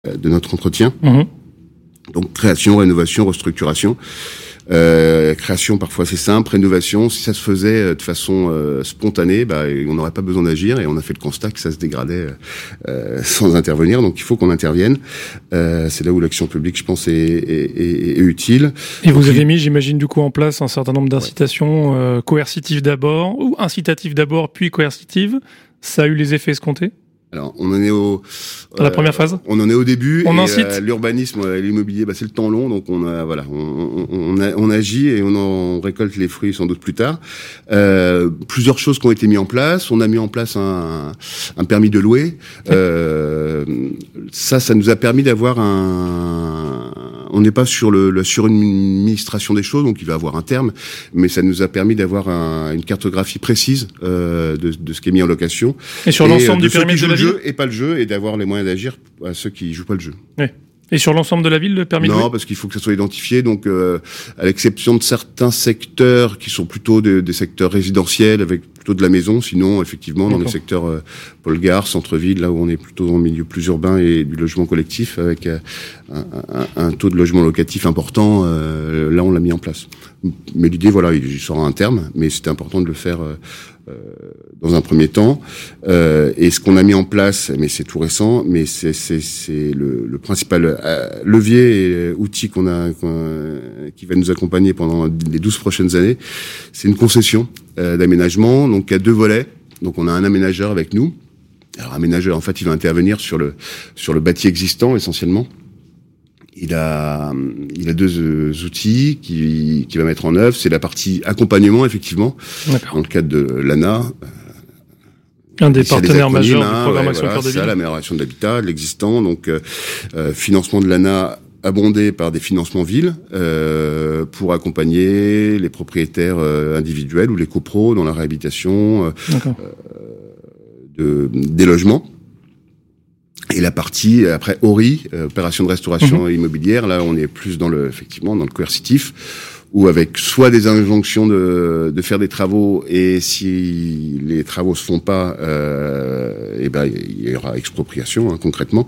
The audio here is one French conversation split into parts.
de notre entretien. Mmh. Donc création, rénovation, restructuration. Création parfois c'est simple, rénovation si ça se faisait de façon spontanée, on n'aurait pas besoin d'agir, et on a fait le constat que ça se dégradait sans intervenir. Donc il faut qu'on intervienne. C'est là où l'action publique, je pense, est utile. Et vous avez mis, j'imagine, du coup en place un certain nombre d'incitations coercitives d'abord, ou incitatives d'abord puis coercitives. Ça a eu les effets escomptés? Alors, on en est à la première phase. On en est au début. On incite. L'urbanisme, l'immobilier, c'est le temps long, donc on agit et on en récolte les fruits sans doute plus tard. Plusieurs choses qui ont été mises en place. On a mis en place un permis de louer. Ça nous a permis d'avoir on n'est pas sur sur une administration des choses, donc il va avoir un terme, mais ça nous a permis d'avoir une cartographie précise de ce qui est mis en location. Et sur l'ensemble du périmètre de la ville, et pas le jeu, et d'avoir les moyens d'agir à ceux qui jouent pas le jeu. Oui. Et sur l'ensemble de la ville, le permis de louer ? Non, parce qu'il faut que ça soit identifié. Donc, à l'exception de certains secteurs qui sont plutôt des secteurs résidentiels avec plutôt de la maison, sinon, effectivement, dans les secteurs Paul-Gare, centre-ville, là où on est plutôt dans le milieu plus urbain et du logement collectif, avec un taux de logement locatif important, là, on l'a mis en place. Mais l'idée, voilà, il sera un terme, mais c'était important de le faire dans un premier temps. Et ce qu'on a mis en place, mais c'est tout récent, mais c'est le principal levier et outil qui va nous accompagner pendant les 12 prochaines années, c'est une concession d'aménagement, donc à 2 volets. Donc on a un aménageur avec nous. Alors aménageur, en fait, il va intervenir sur le bâti existant essentiellement. Il a 2 outils qu'il va mettre en œuvre. C'est la partie accompagnement, effectivement, dans le cadre de l'ANA. Un des partenaires majeurs du programme Action Cœur de Ville. C'est ça, l'amélioration de l'habitat, de l'existant. Donc, financement de l'ANA abondé par des financements villes pour accompagner les propriétaires individuels ou les copros dans la réhabilitation des logements. Et la partie après ORI, opération de restauration immobilière, là on est plus dans le coercitif, ou avec soit des injonctions de faire des travaux, et si les travaux se font pas, il y aura expropriation concrètement,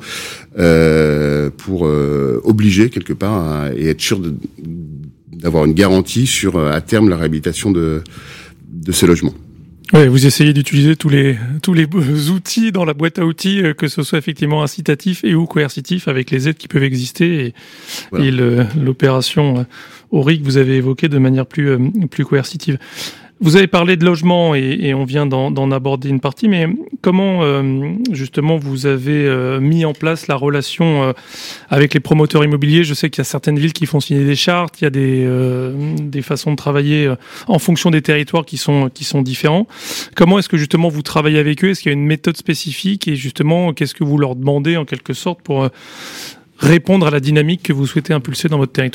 pour obliger quelque part et être sûr d'avoir une garantie sur à terme la réhabilitation de ces logements. Ouais, vous essayez d'utiliser tous les outils dans la boîte à outils, que ce soit effectivement incitatif et ou coercitif, avec les aides qui peuvent exister et l'opération ORI que vous avez évoquée de manière plus coercitive. Vous avez parlé de logement et on vient d'en aborder une partie, mais comment justement vous avez mis en place la relation avec les promoteurs immobiliers ? Je sais qu'il y a certaines villes qui font signer des chartes, il y a des façons de travailler en fonction des territoires qui sont différents. Comment est-ce que justement vous travaillez avec eux ? Est-ce qu'il y a une méthode spécifique, et justement qu'est-ce que vous leur demandez en quelque sorte pour répondre à la dynamique que vous souhaitez impulser dans votre territoire ?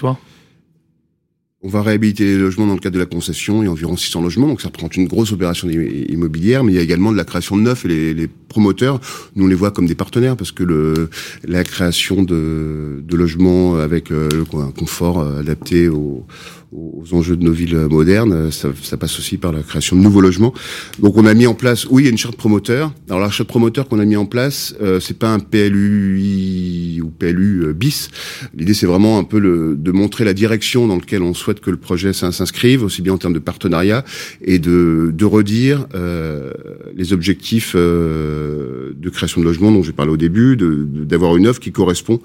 On va réhabiliter les logements dans le cadre de la concession, il y a environ 600 logements, donc ça représente une grosse opération immobilière, mais il y a également de la création de neufs, et les promoteurs, nous on les voit comme des partenaires, parce que la création de logements avec un confort adapté aux enjeux de nos villes modernes, ça passe aussi par la création de nouveaux logements. Donc on a mis en place, il y a une charte promoteur. Alors la charte promoteur qu'on a mis en place, c'est pas un PLUI ou PLU bis. L'idée c'est vraiment un peu de montrer la direction dans laquelle on souhaite que le projet s'inscrive, aussi bien en termes de partenariat, et de redire les objectifs de création de logements dont j'ai parlé au début, d'avoir une offre qui correspond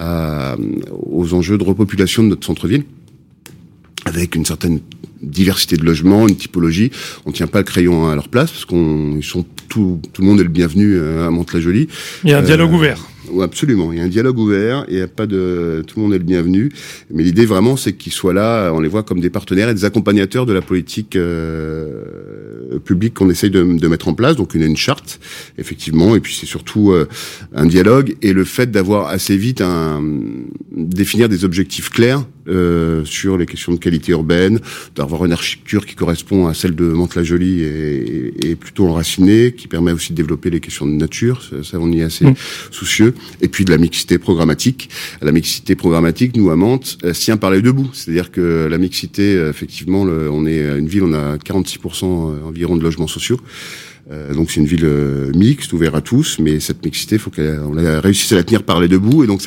aux enjeux de repopulation de notre centre-ville, avec une certaine diversité de logements, une typologie. On tient pas le crayon à leur place, parce tout le monde est le bienvenu à Mantes-la-Jolie. Il y a un dialogue ouvert. Oui, absolument. Il y a un dialogue ouvert, et il y a pas tout le monde est le bienvenu. Mais l'idée vraiment, c'est qu'ils soient là, on les voit comme des partenaires et des accompagnateurs de la politique publique qu'on essaye de mettre en place. Donc, il y a une charte, effectivement, et puis c'est surtout un dialogue, et le fait d'avoir assez vite définir des objectifs clairs sur les questions de qualité urbaine, d'avoir une architecture qui correspond à celle de Mantes-la-Jolie et plutôt enracinée, qui permet aussi de développer les questions de nature. Ça on y est assez soucieux. Et puis de la mixité programmatique. La mixité programmatique, nous à Mantes, elle se tient par les deux bouts. C'est-à-dire que la mixité, effectivement, on est une ville, on a 46% environ de logements sociaux. Donc c'est une ville mixte, ouverte à tous, mais cette mixité, faut qu'on réussisse à la tenir par les deux bouts, et donc